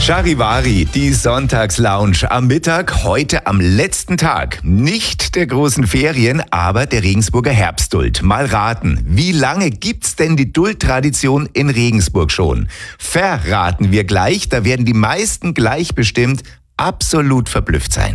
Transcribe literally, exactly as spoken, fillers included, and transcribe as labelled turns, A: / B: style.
A: Charivari, die Sonntagslounge am Mittag, heute am letzten Tag. Nicht der großen Ferien, aber der Regensburger Herbstduld. Mal raten, wie lange gibt's denn die Duldtradition in Regensburg schon? Verraten wir gleich, da werden die meisten gleich bestimmt absolut verblüfft sein.